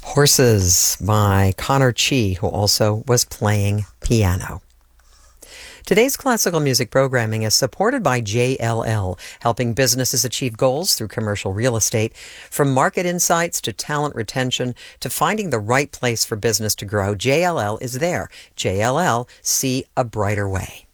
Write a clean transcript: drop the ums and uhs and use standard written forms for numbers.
Horses by Connor Chi, who also was playing piano. Today's classical music programming is supported by JLL, helping businesses achieve goals through commercial real estate. From market insights to talent retention to finding the right place for business to grow, JLL is there. JLL, see a brighter way.